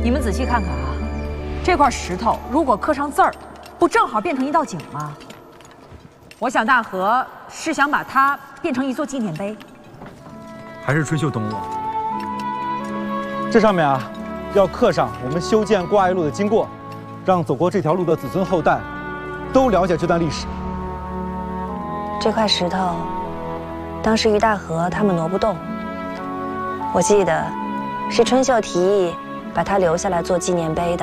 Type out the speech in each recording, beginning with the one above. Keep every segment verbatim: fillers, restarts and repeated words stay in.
你们仔细看看啊，这块石头如果刻上字儿，不正好变成一道景吗？我想大河是想把它变成一座纪念碑， 还是春秀懂我？ 这上面啊，要刻上我们修建挂岳路的经过，让走过这条路的子孙后代都了解这段历史。 这块石头，当时于大河他们挪不动，我记得是春秀提议把它留下来做纪念碑的。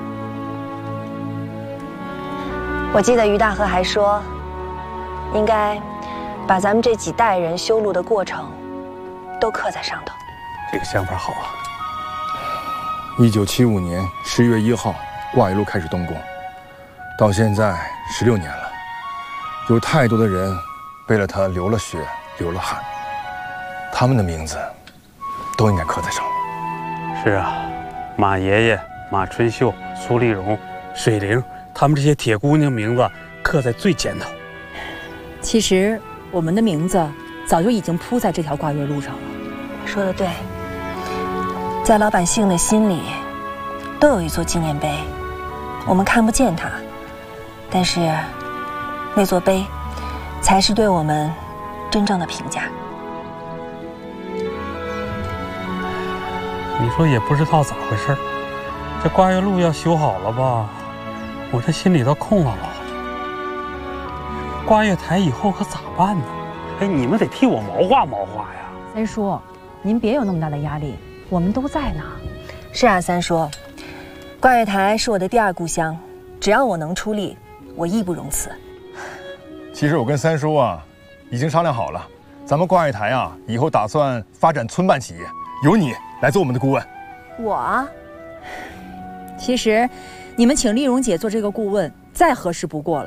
我记得于大河还说，应该把咱们这几代人修路的过程都刻在上头。 这个想法好啊！一九七五年十月一号，挂岳路开始动工，到现在十六年了，有太多的人为了它流了血、流了汗，他们的名字都应该刻在上面。 是啊，马爷爷、马春秀、苏丽蓉、水灵，他们这些铁姑娘名字刻在最前头。 其实我们的名字早就已经铺在这条挂岳路上了。 说得对，在老百姓的心里都有一座纪念碑，我们看不见它，但是那座碑才是对我们真正的评价。 你说也不知道咋回事，这挂岳路要修好了吧，我这心里头空落落的。挂岳台以后可咋办呢？哎，你们得替我谋划谋划呀。 三叔，您别有那么大的压力，我们都在呢。 是啊，三叔，挂岳台是我的第二故乡，只要我能出力，我义不容辞。 其实我跟三叔啊，已经商量好了，咱们挂岳台啊，以后打算发展村办企业，由你来做我们的顾问。 我？ 其实，你们请丽蓉姐做这个顾问，再合适不过了。